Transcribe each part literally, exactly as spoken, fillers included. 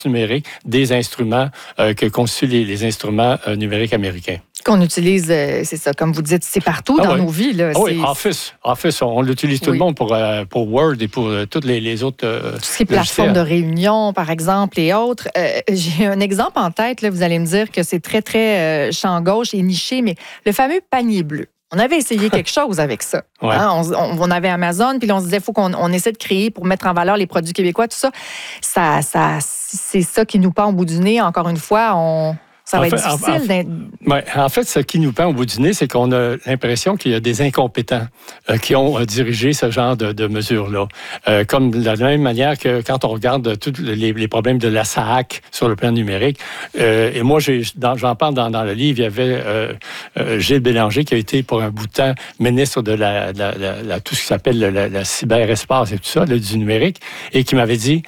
numérique des instruments euh, que constituent les, les instruments euh, numériques américains. Qu'on utilise, euh, c'est ça, comme vous dites, c'est partout ah dans oui. nos vies. Là, ah oui, Office. Office, on l'utilise tout oui. le monde pour, euh, pour Word et pour euh, toutes les, les autres euh, Tout ce qui est plateforme de réunion, par exemple, et autres. Euh, j'ai un exemple en tête, là, vous allez me dire que c'est très, très euh, champ gauche et niché, mais le fameux panier bleu. On avait essayé quelque chose avec ça. Ouais. Hein? On, on, on avait Amazon, puis là, on se disait, il faut qu'on on essaie de créer pour mettre en valeur les produits québécois, tout ça. ça, ça c'est ça qui nous pend au bout du nez. Encore une fois, on... Ça va en fait, être difficile. En, en, en fait, ce qui nous pend au bout du nez, c'est qu'on a l'impression qu'il y a des incompétents euh, qui ont euh, dirigé ce genre de, de mesures-là. Euh, comme de la même manière que quand on regarde tous les, les problèmes de la S A A C sur le plan numérique. Euh, et moi, j'ai, dans, j'en parle dans, dans le livre, il y avait euh, euh, Gilles Bélanger qui a été pour un bout de temps ministre de la, la, la, la, tout ce qui s'appelle la, la cyberespace et tout ça, là, du numérique, et qui m'avait dit,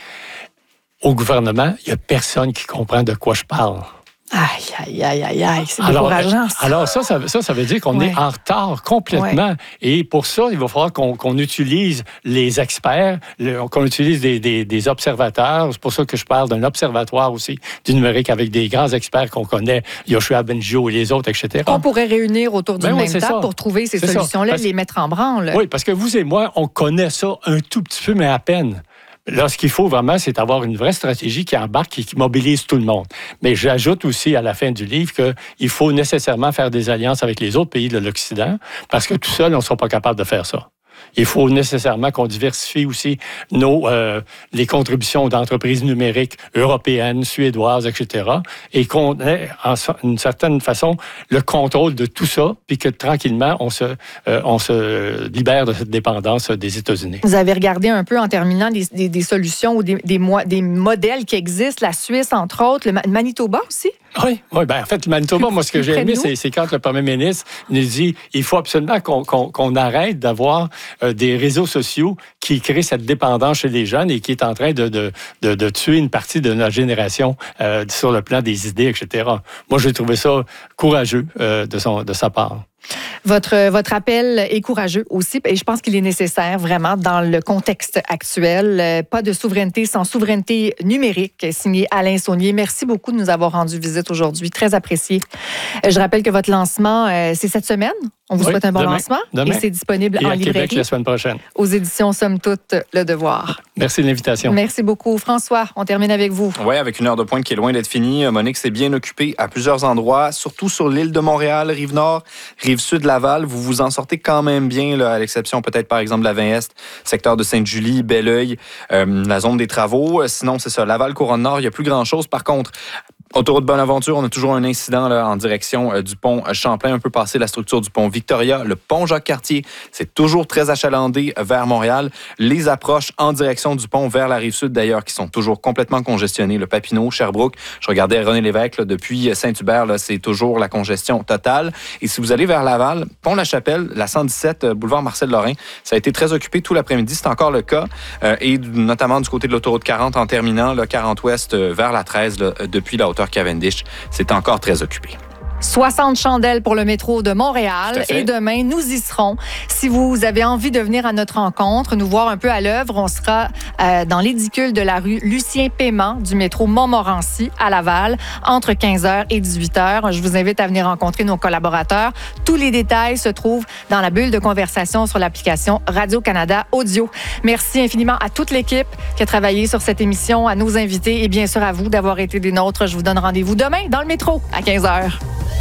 au gouvernement, il n'y a personne qui comprend de quoi je parle. Aïe, aïe, aïe, aïe, aïe, c'est alors, décourageant. Ça. Alors ça, ça, ça, ça veut dire qu'on ouais. est en retard complètement. Ouais. Et pour ça, il va falloir qu'on, qu'on utilise les experts, le, qu'on utilise des, des, des observateurs. C'est pour ça que je parle d'un observatoire aussi du numérique avec des grands experts qu'on connaît, Yoshua Bengio et les autres, et cetera. On pourrait réunir autour d'une ben même oui, table ça. pour trouver ces c'est solutions-là et les mettre en branle. Oui, parce que vous et moi, on connaît ça un tout petit peu, mais à peine. Là, ce qu'il faut vraiment, c'est avoir une vraie stratégie qui embarque et qui mobilise tout le monde. Mais j'ajoute aussi à la fin du livre qu'il faut nécessairement faire des alliances avec les autres pays de l'Occident parce que tout seul, on ne sera pas capable de faire ça. Il faut nécessairement qu'on diversifie aussi nos, euh, les contributions d'entreprises numériques européennes, suédoises, et cetera, et qu'on ait, en une certaine façon, le contrôle de tout ça, puis que tranquillement, on se, euh, on se libère de cette dépendance des États-Unis. Vous avez regardé un peu, en terminant, des, des, des solutions ou des, des, des modèles qui existent, la Suisse, entre autres, le Manitoba aussi? Oui, oui, ben en fait, le Manitoba, moi, ce que j'ai aimé, c'est, c'est quand le premier ministre nous dit il faut absolument qu'on, qu'on, qu'on arrête d'avoir euh, des réseaux sociaux qui créent cette dépendance chez les jeunes et qui est en train de, de, de, de tuer une partie de notre génération euh, sur le plan des idées, et cetera. Moi, j'ai trouvé ça courageux euh, de, son, de sa part. Votre, votre appel est courageux aussi et je pense qu'il est nécessaire vraiment dans le contexte actuel. Pas de souveraineté sans souveraineté numérique, signé Alain Saunier. Merci beaucoup de nous avoir rendu visite aujourd'hui. Très apprécié. Je rappelle que votre lancement, c'est cette semaine. On vous oui, souhaite un bon demain, lancement. Demain. Et c'est disponible et en à librairie. Québec la semaine prochaine. Aux éditions Somme Toute, Le Devoir. Merci de l'invitation. Merci beaucoup. François, on termine avec vous. Oui, avec une heure de pointe qui est loin d'être finie. Monique s'est bien occupée à plusieurs endroits, surtout sur l'île de Montréal, Rive-Nord, Rive-Sud, Laval. Vous vous en sortez quand même bien, là, à l'exception peut-être par exemple de la vingt Est, secteur de Sainte-Julie, Belleuil, euh, la zone des travaux. Sinon, c'est ça, Laval, Couronne-Nord, il n'y a plus grand-chose. Par contre, Autoroute Bonaventure, on a toujours un incident là, en direction euh, du pont Champlain, un peu passé la structure du pont Victoria. Le pont Jacques-Cartier, c'est toujours très achalandé vers Montréal. Les approches en direction du pont vers la Rive-Sud, d'ailleurs, qui sont toujours complètement congestionnées. Le Papineau, Sherbrooke, je regardais René Lévesque, là, depuis Saint-Hubert, là, c'est toujours la congestion totale. Et si vous allez vers Laval, Pont-la-Chapelle, la cent dix-sept, boulevard Marcel-Lorrain, ça a été très occupé tout l'après-midi. C'est encore le cas. Euh, et notamment du côté de l'autoroute quarante, en terminant, là, quarante ouest euh, vers la treize, là, depuis la hauteur Cavendish, c'est encore très occupé. soixante chandelles pour le métro de Montréal. Et demain, nous y serons. Si vous avez envie de venir à notre rencontre, nous voir un peu à l'œuvre, on sera euh, dans l'édicule de la rue Lucien-Paiement du métro Montmorency à Laval entre quinze heures et dix-huit heures. Je vous invite à venir rencontrer nos collaborateurs. Tous les détails se trouvent dans la bulle de conversation sur l'application Radio-Canada Audio. Merci infiniment à toute l'équipe qui a travaillé sur cette émission, à nos invités et bien sûr à vous d'avoir été des nôtres. Je vous donne rendez-vous demain dans le métro à quinze heures.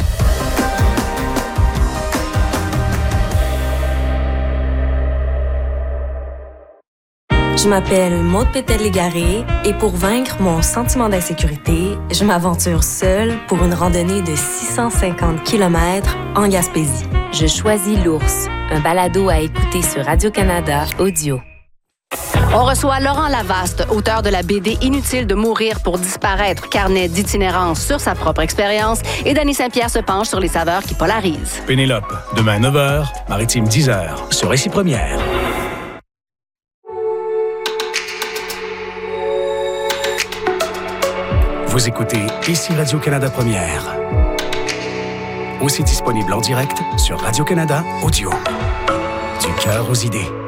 Je m'appelle Maude Pétel-Légaré et pour vaincre mon sentiment d'insécurité, je m'aventure seule pour une randonnée de six cent cinquante kilomètres en Gaspésie. Je choisis l'ours, un balado à écouter sur Radio-Canada Audio. On reçoit Laurent Lavaste, auteur de la B D Inutile de mourir pour disparaître, carnet d'itinérance sur sa propre expérience, et Danny Saint-Pierre se penche sur les saveurs qui polarisent. Pénélope, demain neuf heures, Maritime dix heures, sur Récit Première. Vous écoutez Ici Radio-Canada Première. Aussi disponible en direct sur Radio-Canada Audio. Du cœur aux idées.